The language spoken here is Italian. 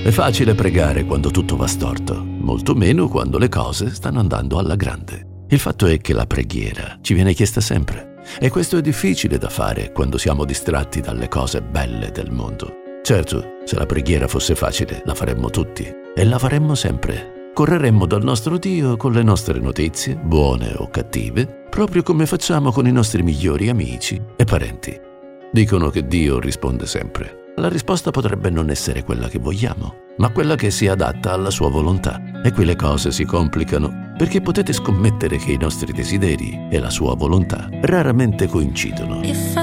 È facile pregare quando tutto va storto, molto meno quando le cose stanno andando alla grande. Il fatto è che la preghiera ci viene chiesta sempre e questo è difficile da fare quando siamo distratti dalle cose belle del mondo. Certo, se la preghiera fosse facile, la faremmo tutti e la faremmo sempre. Correremmo dal nostro Dio con le nostre notizie, buone o cattive, proprio come facciamo con i nostri migliori amici e parenti. Dicono che Dio risponde sempre. La risposta potrebbe non essere quella che vogliamo, ma quella che si adatta alla sua volontà. E qui le cose si complicano, perché potete scommettere che i nostri desideri e la sua volontà raramente coincidono. If I